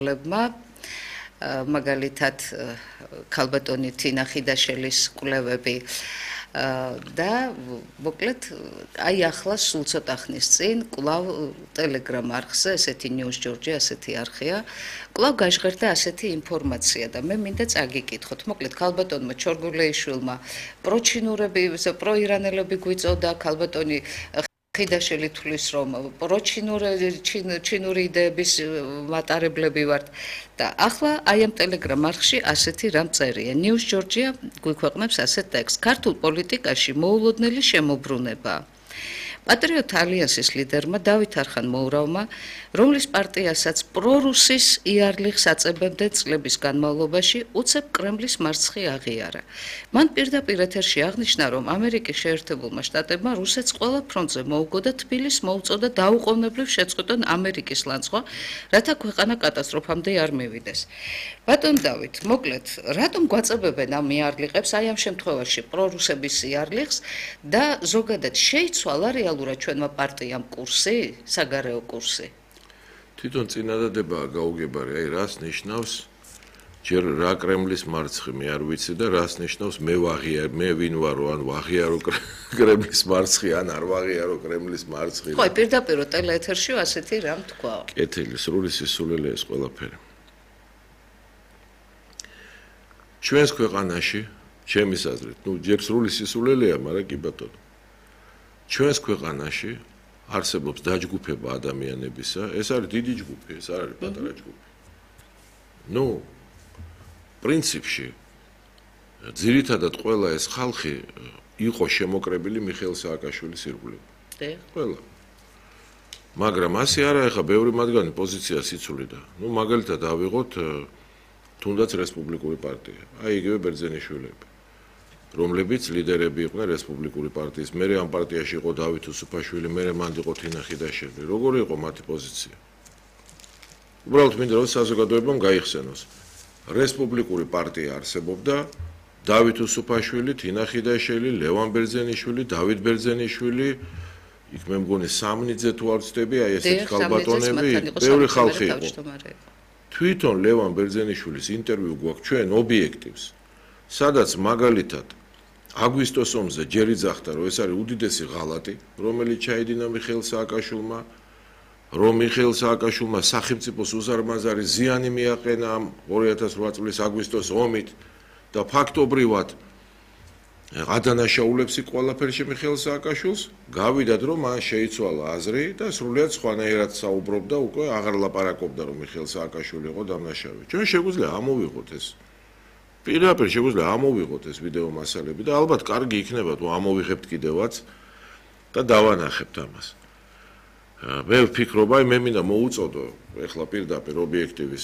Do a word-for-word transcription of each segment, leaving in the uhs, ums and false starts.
ლებმა მაგალითად ქალბატონი თინა ხიდაშელის კვლევები და მოკლედ აი ახლა სულ ცოტა ხნის წინ კვლავ ტელეგრამ არხზე ესეთი News Georgia ასეთი არხია კვლავ გაჟღერდა ასეთი ინფორმაცია და მე მინდა წაგიკითხოთ მოკლედ ქალბატონმა ჩორგულეიშვილმა პროჩინურები პროირანელები გვიწოდა ქალბატონი ხიდაშელი თulis რომ პროჩინური ჩინური იდეების მატარებლები ვართ და ახლა აი ამ ტელეგრამ არხში ასეთი რამ წერია News Georgia გვიქვეყნებს ასეთ ტექსტს ქართულ პოლიტიკაში მოულოდნელი შემოbruneba პატრიოტ ალიანსის ლიდერმა დავით არხან-მოურავმა რომლის პარტიასაც პრორუსის იარლიხს აწებებდა წლების განმავლობაში უცებ კრემლის მარცხი აღიარა მან პირდაპირ ეთერში აღნიშნა რომ ამერიკის შეერთებულმა შტატებმა რუსეთს ყველა ფრონტზე მოუგო და თბილისს მოუწოდა დაუყოვნებლივ შეწყვეტონ ამერიკის ლანცღვა რათა ქვეყანა კატასტროფამდე არ მივიდეს ბატონ დავით მოკლედ რატომ გვაწებებენ ამ იარლიხებს აი ამ შემთხვევაში პრორუსების იარლიხს და ზოგადად შეიცვალა რეალურად ჩვენმა პარტიამ კურსი საგარეო კურსი თვითონ წინადადებაა გაუგებარი აი რას ნიშნავს ჯერ რა კრემლის მარცხი მე არ ვიცი და რას ნიშნავს მე ვაღიარ მე ვინ ვარო ან ვაღიარო კრემლის მარცხი ან არ ვაღიარო კრემლის მარცხი ხო პირდაპირ ტელეეთერში ასეთი რამ თქვა კეთილი სრული სისულელე ეს ყველაფერი ჩვენს ქვეყანაში ჩემის აზრით ნუ ჯერ სრული სისულელეა მაგრამ კი ბატონო ჩვენს ქვეყანაში არსებობს დაჯგუფება ადამიანებისა ეს არის დიდი ჯგუფი ეს არ არის პატარა ჯგუფი ნუ პრინციპში ძირითადად ყველა ეს ხალხი იყო შემოკრებილი მიხეილ სააკაშვილის ირგვლივ ყველა მაგრამ ასე არა ეხა ბევრი მათგანი პოზიციას იცვლიდა ნუ მაგალითად ავიღოთ თუნდაც რესპუბლიკური პარტია აი იგივე ბერძენიშვილები რომლებიც ლიდერები იყვნენ რესპუბლიკური პარტიის მერე ამ პარტიაში იყო დავით უსუფაშვილი მერე მანდ იყო თინა ხიდაშელი როგორი იყო მათი პოზიცია უბრალოდ მინდა რომ საზოგადოებამ გაიხსენოს რესპუბლიკური პარტია არსებობდა დავით უსუფაშვილი თინა ხიდაშელი ლევან ბერძენიშვილი დავით ბერძენიშვილი იქ მე მგონი სამნიძე თუ არ ვცდები აი ესეთი ქალბატონები ბევრი ხალხი იყო თვითონ ლევან ბერძენიშვილის ინტერვიუ გვაქვს ჩვენ ობიექტივს სადაც მაგალითად აგვისტოს ომზე ჯერ იძახდა რომ ეს არის უდიდესი ღალატი რომელიც ჩაიდინა მიხეილ სააკაშვილმა რომ მიხეილ სააკაშვილმა სახელმწიფოს უზარმაზარი ზიანი მიაყენა ამ ორი ათას რვა წლის აგვისტოს ომით და ფაქტობრივად ადანაშაულებს იქ ყველაფერში მიხეილ სააკაშვილს გავიდათ რომ მან შეიცვალა აზრი და სრულიად სხვანაირად საუბრობდა უკვე აღარ ლაპარაკობდა რომ მიხეილ სააკაშვილი იყო დამნაშავე ჩვენ შეგვიძლია ამოვიღოთ ეს პირდაპირ შეგვიძლია ამოვიღოთ ეს ვიდეო მასალები და ალბათ კარგი იქნება თუ ამოვიღებთ კიდევაც და დავანახებთ ამას. მე ვფიქრობ, აი მე მინდა მოუწოდო ეხლა პირდაპირ ობიექტივის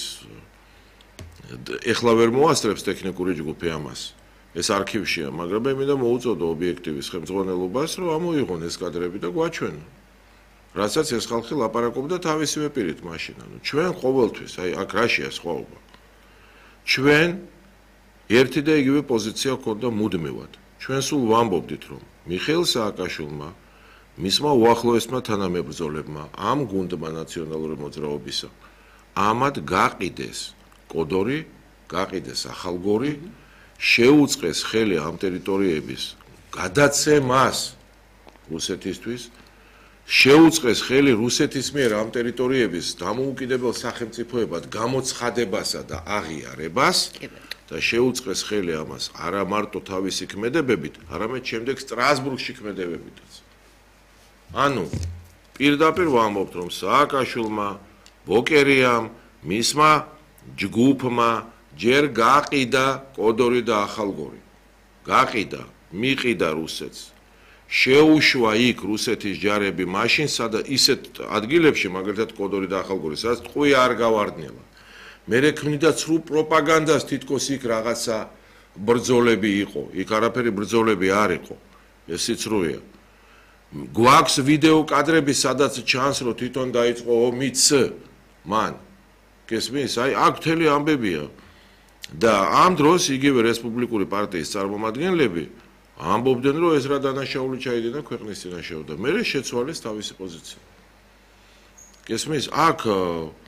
ეხლა ვერ მოასწრებს ტექნიკური ჯგუფი ამას. ეს არქივშია, მაგრამ მე მინდა მოუწოდო ობიექტივის ხელმძღვანელობას, რომ ამოიღონ ეს კადრები და გვაჩვენონ. რასაც ეს ხალხი ლაპარაკობდა თავისივე პირით მაშინ. ანუ ჩვენ ყოველთვის, აი აქ რაშია სხვაობა. ჩვენ ერთი და იგივე პოზიცია ჰქონდა მუდმივად. ჩვენ სულ ვამბობდით, რომ მიხეილ სააკაშვილმა, მისმა უახლოესმა თანამებრძოლებმა, ამ გუნდმა ნაციონალური მოძრაობისა, ამად გაყიდეს კოდორი, გაყიდეს ახალგორი, შეუწყეს ხელი ამ ტერიტორიების გადაცემას რუსეთისთვის, შეუწყეს ხელი რუსეთის მიერ ამ ტერიტორიების დამოუკიდებელ სახელმწიფოებად გამოცხადებასა და აღიარებას და შეუწყეს ხელი ამას არა მარტო თავისი ქმედებებით, არამედ შემდეგ სტრასბურგში ქმედებებითაც. ანუ პირდაპირ ვამბობთ, რომ სააკაშვილმა, ბოკერიამ, მისმა ჯგუფმა ჯერ გაყიდა კოდორი და ახალგორი. გაყიდა, მიყიდა რუსეთს. შეუშვა იქ რუსეთის ჯარები მაშინ, სადაც ისეთ ადგილებში, მაგალითად კოდორი და ახალგორი, სადაც ტყვია არ გავარდნილა. მერე ქმნიდა ცრუ პროპაგანდას თითქოს იქ რაღაცა ბრძოლები იყო. იქ არაფერი ბრძოლები არ იყო. ეს სიცრუეა. გვაქვს ვიდეო კადრები, სადაც ჩანს, რომ თვითონ დაიწყო ომიც მან. გესმის? აი აქ მთელი ამბებია. და ამ დროს იგივე რესპუბლიკური პარტიის წარმომადგენლები ამბობდნენ, რომ ეს რა დანაშაული ჩაიდინა ქვეყნის წინაშე და მერე შეცვალეს თავისი პოზიცია. გესმის? აქ